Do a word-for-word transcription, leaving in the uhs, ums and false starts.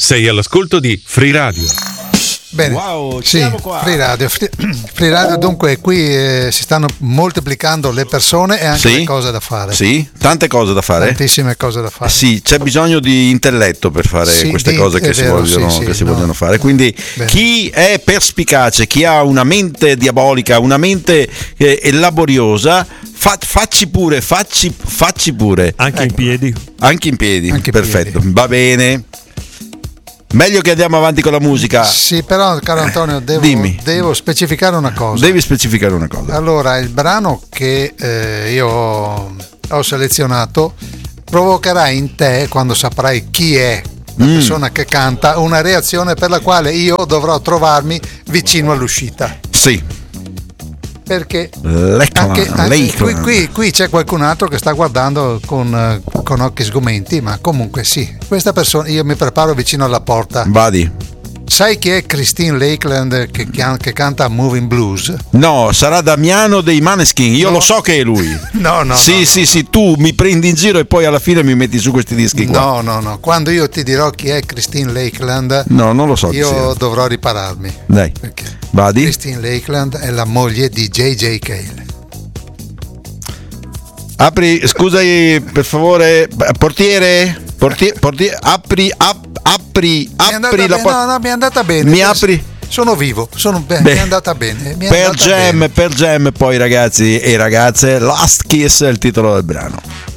Sei all'ascolto di Free Radio. Bene, wow, sì, siamo qua. Free Radio, Free, Free Radio dunque qui eh, si stanno moltiplicando le persone e anche Sì, le cose da fare. Sì, tante cose da fare. Tantissime cose da fare. Sì, c'è bisogno di intelletto per fare Sì, queste di- cose che è si, vero, vogliono, sì, sì, che si no. vogliono fare. Quindi Bene. chi è perspicace, chi ha una mente diabolica, una mente eh, laboriosa, fa- facci pure, facci, facci pure. Anche in piedi. Anche in piedi, Anche in perfetto, piedi. va bene. Meglio che andiamo avanti con la musica. Sì, però caro Antonio devo, Dimmi. devo specificare una cosa. Devi specificare una cosa. Allora, il brano che eh, io ho, ho selezionato provocherà in te, quando saprai chi è la Mm. persona che canta, una reazione per la quale io dovrò trovarmi vicino all'uscita. Sì. Perché L'Eclan, anche, anche l'Eclan. qui, qui, qui c'è qualcun altro che sta guardando con, eh, con occhi sgomenti, ma comunque sì, questa persona, io mi preparo vicino alla porta. Vadi. Sai chi è Christine Lakeland che, che, che canta Moving Blues? No, sarà Damiano dei Maneskin. Io No. lo so che è lui. No, no, Sì, no, sì, no. sì, tu mi prendi in giro e poi alla fine mi metti su questi dischi qua. No, no, no. Quando io ti dirò chi è Christine Lakeland, No, non lo so chi io sia. dovrò ripararmi. Dai, Perché vadi. Christine Lakeland è la moglie di J J Cale. Apri, scusami, per favore, portiere, portiere, portiere apri, ap- apri, Mi è andata apri la bene, porta. no, no, mi è andata bene. Mi apri? Sono vivo, sono be- Beh, mi è andata bene. Mi è Per andata Jam, bene. per Jam, poi ragazzi e ragazze, Last Kiss è il titolo del brano.